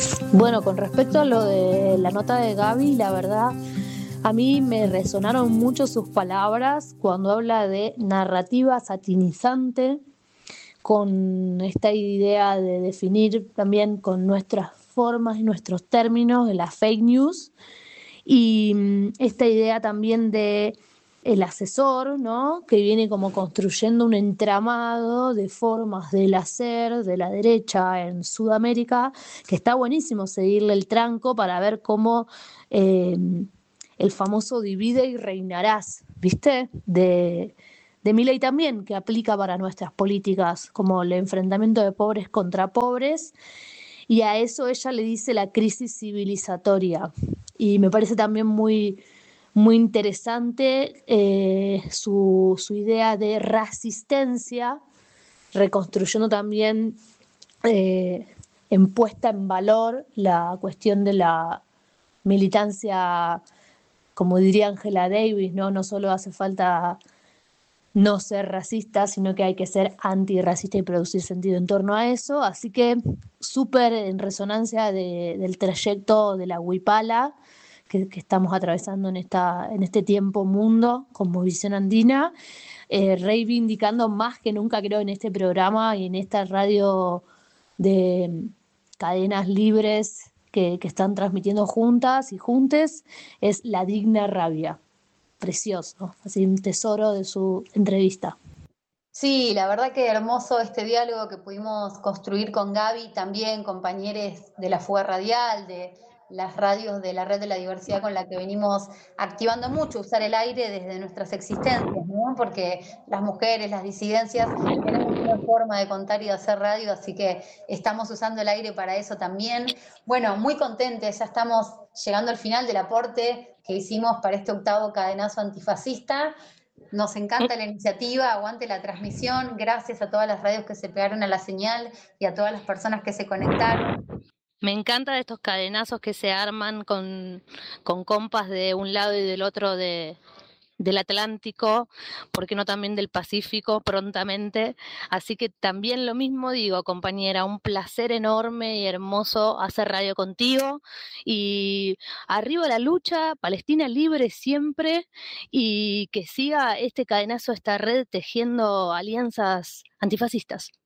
Bueno, con respecto a lo de la nota de Gaby, la verdad, a mí me resonaron mucho sus palabras cuando habla de narrativa satinizante, con esta idea de definir también con nuestras formas y nuestros términos de las fake news y esta idea también de el asesor, ¿no? Que viene como construyendo un entramado de formas del hacer de la derecha en Sudamérica, que está buenísimo seguirle el tranco para ver cómo eh, el famoso divide y reinarás, ¿viste? De Milei también, que aplica para nuestras políticas, como el enfrentamiento de pobres contra pobres, y a eso ella le dice la crisis civilizatoria. Y me parece también muy interesante su idea de resistencia, reconstruyendo también eh, en puesta en valor la cuestión de la militancia, como diría Angela Davis, ¿no? No solo hace falta no ser racista, sino que hay que ser antirracista y producir sentido en torno a eso. Así que súper en resonancia del trayecto de la Huipala que estamos atravesando en este tiempo mundo como visión andina, reivindicando más que nunca creo en este programa y en esta radio de cadenas libres que están transmitiendo juntas y juntes, es La Digna Rabia. Precioso, así un tesoro de su entrevista. Sí, la verdad que hermoso este diálogo que pudimos construir con Gaby, también compañeros de la Fuga Radial, de las radios de la Red de la Diversidad con la que venimos activando mucho, usar el aire desde nuestras existencias, ¿no? Porque las mujeres, las disidencias, tenemos una forma de contar y de hacer radio, así que estamos usando el aire para eso también. Bueno, muy contentes, ya estamos llegando al final del aporte que hicimos para este octavo cadenazo antifascista. Nos encanta la iniciativa, aguante la transmisión, gracias a todas las radios que se pegaron a la señal y a todas las personas que se conectaron. Me encanta de estos cadenazos que se arman con compas de un lado y del otro del Atlántico, ¿por qué no también del Pacífico prontamente? Así que también lo mismo digo, compañera, un placer enorme y hermoso hacer radio contigo. Y arriba la lucha, Palestina libre siempre, y que siga este cadenazo, esta red tejiendo alianzas antifascistas.